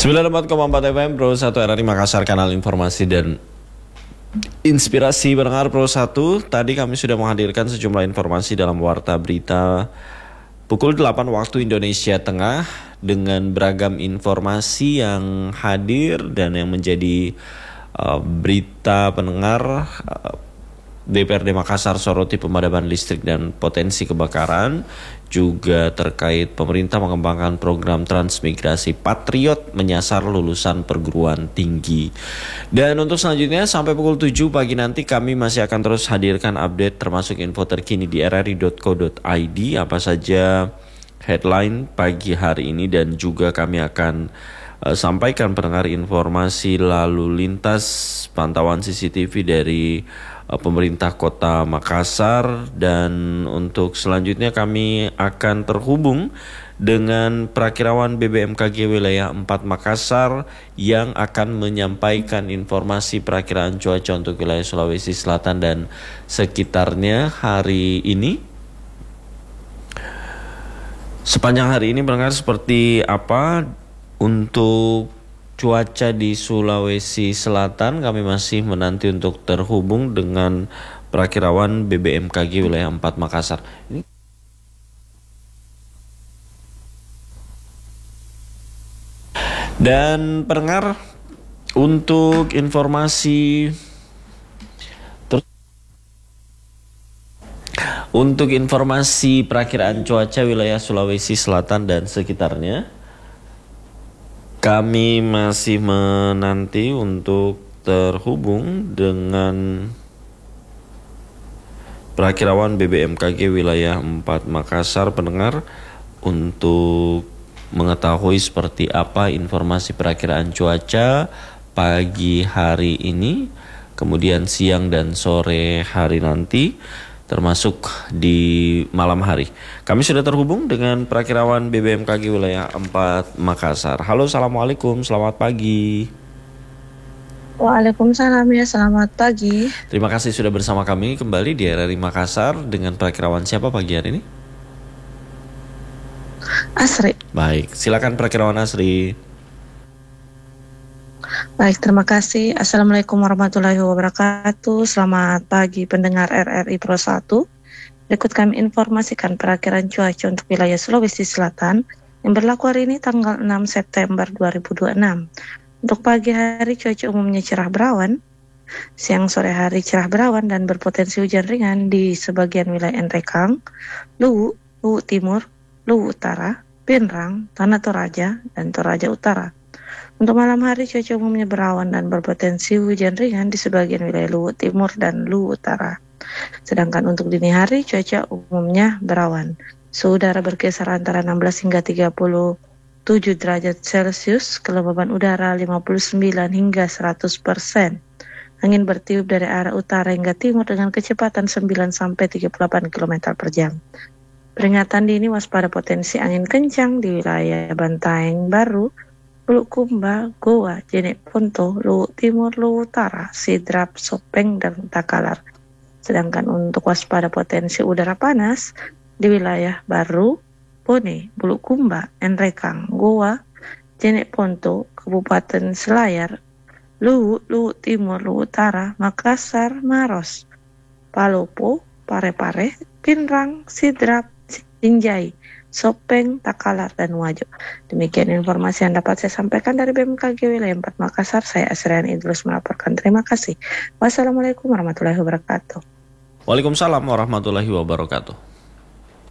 94,4 FM Pro 1 RRI Makassar, kanal informasi dan inspirasi pendengar Pro 1. Tadi kami sudah menghadirkan sejumlah informasi dalam Warta Berita pukul 8 waktu Indonesia Tengah dengan beragam informasi yang hadir dan yang menjadi berita pendengar. DPRD Makassar soroti pemadaman listrik dan potensi kebakaran, juga terkait pemerintah mengembangkan program transmigrasi Patriot menyasar lulusan perguruan tinggi. Dan untuk selanjutnya sampai pukul 7 pagi nanti kami masih akan terus hadirkan update termasuk info terkini di rri.co.id, apa saja headline pagi hari ini, dan juga kami akan sampaikan pendengar informasi lalu lintas pantauan CCTV dari pemerintah kota Makassar. Dan untuk selanjutnya kami akan terhubung dengan Prakirawan BBMKG wilayah 4 Makassar yang akan menyampaikan informasi perakiraan cuaca untuk wilayah Sulawesi Selatan dan sekitarnya hari ini. Sepanjang hari ini pendengar seperti apa untuk cuaca di Sulawesi Selatan, kami masih menanti untuk terhubung dengan Prakirawan BBMKG wilayah 4 Makassar. Dan pendengar, untuk informasi perakiraan cuaca wilayah Sulawesi Selatan dan sekitarnya, kami masih menanti untuk terhubung dengan Prakirawan BBMKG wilayah 4 Makassar pendengar untuk mengetahui seperti apa informasi perakiraan cuaca pagi hari ini, kemudian siang dan sore hari nanti, termasuk di malam hari. Kami sudah terhubung dengan Prakirawan BBMKG wilayah 4 Makassar. Halo, assalamualaikum, selamat pagi. Waalaikumsalam, ya selamat pagi. Terima kasih sudah bersama kami kembali di RRI Makassar. Dengan Prakirawan siapa pagi hari ini? Asri. Baik, silakan Prakirawan Asri. Baik, terima kasih. Assalamualaikum warahmatullahi wabarakatuh. Selamat pagi pendengar RRI Pro 1. Berikut kami informasikan perakiraan cuaca untuk wilayah Sulawesi Selatan yang berlaku hari ini tanggal 6 September 2026. Untuk pagi hari cuaca umumnya cerah berawan, siang sore hari cerah berawan dan berpotensi hujan ringan di sebagian wilayah Enrekang, Luwu, Luwu Timur, Luwu Utara, Pinrang, Tanah Toraja, dan Toraja Utara. Untuk malam hari cuaca umumnya berawan dan berpotensi hujan ringan di sebagian wilayah Luwu Timur dan Luwu Utara. Sedangkan untuk dini hari cuaca umumnya berawan. Suhu udara berkisar antara 16 hingga 37 derajat Celcius, kelembaban udara 59 hingga 100%. Angin bertiup dari arah utara hingga timur dengan kecepatan 9 sampai 38 km per jam. Peringatan dini waspada potensi angin kencang di wilayah Bantaeng Baru, Bulukumba, Goa, Jenek Ponto, Luwu Timur, Luwu Utara, Sidrap, Sopeng, dan Takalar. Sedangkan untuk waspada potensi udara panas di wilayah Baru, Bone, Bulukumba, Enrekang, Goa, Jenek Ponto, Kabupaten Selayar, Luwu, Luwu Timur, Luwu Utara, Makassar, Maros, Palopo, Parepare, Pinrang, Sidrap, Sinjai, Sopeng, Takalar, dan Wajo. Demikian informasi yang dapat saya sampaikan dari BMKG wilayah 4 Makassar. Saya Asrian Idrus melaporkan. Terima kasih. Wassalamualaikum warahmatullahi wabarakatuh. Waalaikumsalam warahmatullahi wabarakatuh.